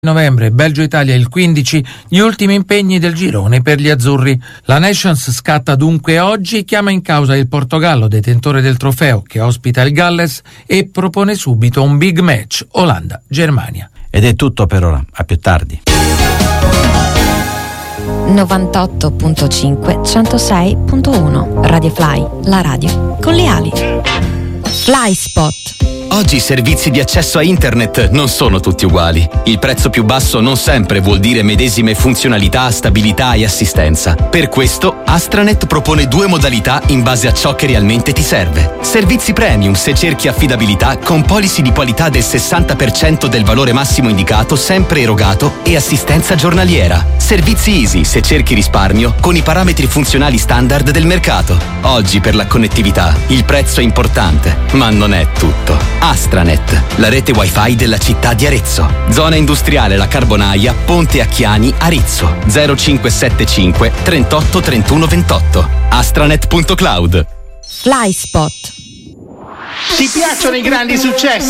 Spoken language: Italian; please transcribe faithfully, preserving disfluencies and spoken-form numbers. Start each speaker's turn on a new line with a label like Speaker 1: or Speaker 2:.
Speaker 1: novembre, Belgio-Italia il quindici, gli ultimi impegni del girone per gli azzurri. La Nations scatta dunque oggi, chiama in causa il Portogallo, detentore del trofeo, che ospita il Galles, e propone subito un big match Olanda-Germania.
Speaker 2: Ed è tutto per ora, a più tardi.
Speaker 3: novantotto virgola cinque centosei virgola uno Radio Fly, la radio con le ali. Fly Spot.
Speaker 4: Oggi i servizi di accesso a internet non sono tutti uguali. Il prezzo più basso non sempre vuol dire medesime funzionalità, stabilità e assistenza. Per questo Astranet propone due modalità in base a ciò che realmente ti serve. Servizi premium se cerchi affidabilità con policy di qualità del sessanta per cento del valore massimo indicato sempre erogato e assistenza giornaliera. Servizi easy se cerchi risparmio con i parametri funzionali standard del mercato. Oggi per la connettività il prezzo è importante, ma non è tutto. Astranet, la rete wifi della città di Arezzo. Zona industriale La Carbonaia, Ponte Acchiani, Arezzo. zero cinque sette cinque trentotto trentuno ventotto. astranet punto cloud.
Speaker 3: Fly Spot.
Speaker 5: Ti piacciono i grandi successi?